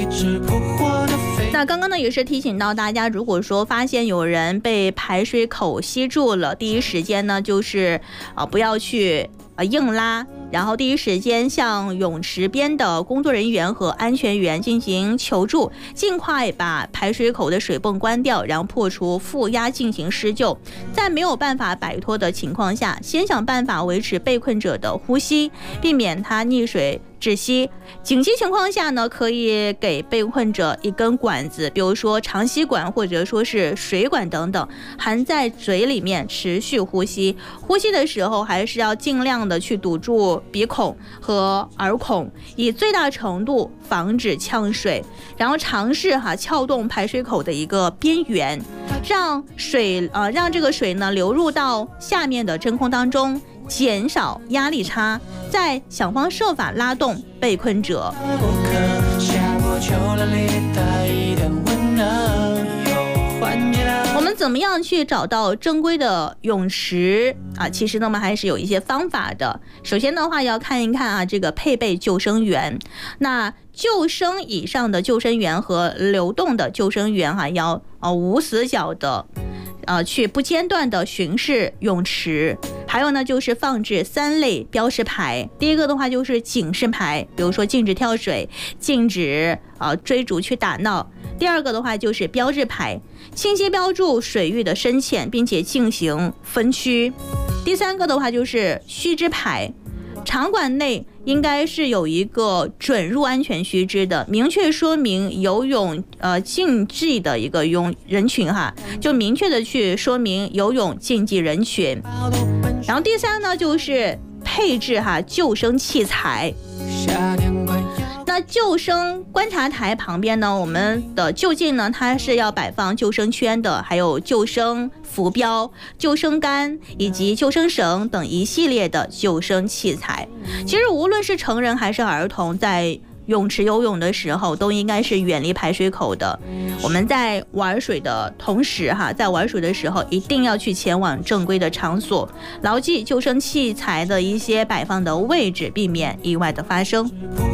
那刚刚呢也是提醒到大家，如果说发现有人被排水口吸住了，第一时间呢就是不要去硬拉，然后第一时间向泳池边的工作人员和安全员进行求助，尽快把排水口的水泵关掉，然后破除负压进行施救。在没有办法摆脱的情况下，先想办法维持被困者的呼吸，避免他溺水窒息。紧急情况下呢，可以给被困者一根管子，比如说长吸管或者说是水管等等，含在嘴里面持续呼吸。呼吸的时候还是要尽量的去堵住鼻孔和耳孔，以最大程度防止呛水。然后尝试撬动排水口的一个边缘，让这个水呢流入到下面的真空当中，减少压力差，再想方设法拉动被困者。我们怎么样去找到正规的泳池其实呢，我们还是有一些方法的。首先的话，要看一看这个配备救生员。那救生以上的救生员和流动的救生员要无死角的去不间断的巡视泳池。还有呢，就是放置3类标识牌。第一个的话就是警示牌，比如说禁止跳水，禁止追逐去打闹。第二个的话就是标志牌，清晰标注水域的深浅，并且进行分区。第三个的话就是须知牌，场馆内应该是有一个准入安全须知的，明确说明游泳禁忌的一个人群就明确的去说明游泳禁忌人群。然后第三呢，就是配置救生器材。那救生观察台旁边呢，我们的就近呢，它是要摆放救生圈的，还有救生浮标、救生杆以及救生绳等一系列的救生器材。其实无论是成人还是儿童，在泳池游泳的时候都应该是远离排水口的。我们在玩水的同时在玩水的时候一定要去前往正规的场所，牢记救生器材的一些摆放的位置，避免意外的发生。